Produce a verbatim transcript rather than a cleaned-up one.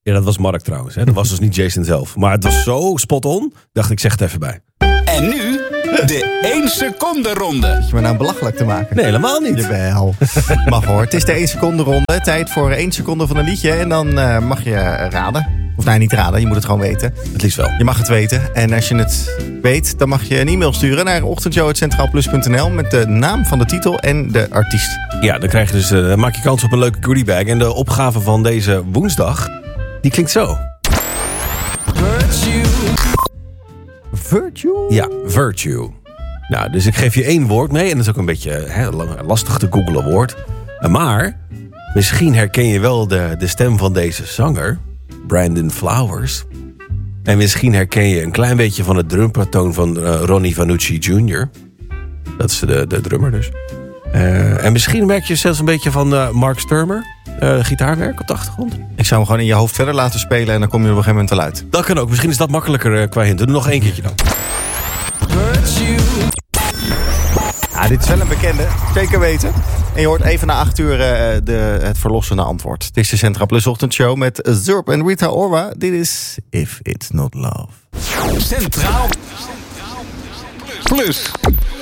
Ja, dat was Mark trouwens. Hè? Dat was dus niet Jason zelf. Maar het was zo spot on. Dacht ik, zeg het even bij. En nu de één seconde ronde. Zit je me nou belachelijk te maken? Nee, helemaal niet. Jawel. Mag hoor. Het is de één seconde ronde. Tijd voor één seconde van een liedje. En dan uh, mag je raden. Of nee, niet raden. Je moet het gewoon weten. Het liefst wel. Je mag het weten. En als je het weet, dan mag je een e-mail sturen naar ochtendshow apenstaartje centraalplus punt n l met de naam van de titel en de artiest. Ja, dan krijg je dus, uh, maak je kans op een leuke goodiebag. En de opgave van deze woensdag, die klinkt zo. Virtue. Virtue? Ja, virtue. Nou, dus ik geef je één woord mee. En dat is ook een beetje hè, lastig te googlen woord. Maar misschien herken je wel de, de stem van deze zanger, Brandon Flowers. En misschien herken je een klein beetje van het drumpatroon van uh, Ronnie Vannucci junior Dat is de, de drummer dus. Uh, en misschien merk je zelfs een beetje van uh, Mark Sturmer. Uh, gitaarwerk op de achtergrond. Ik zou hem gewoon in je hoofd verder laten spelen en dan kom je er op een gegeven moment al uit. Dat kan ook. Misschien is dat makkelijker uh, qua hint. Doe nog één keertje dan. Virtue. Ja, dit is wel een bekende. Zeker weten. En je hoort even na acht uur uh, de, het verlossende antwoord. Het is de Centraal Plus ochtendshow met Zurb en Rita Ora. Dit is If It's Not Love. Centraal Plus.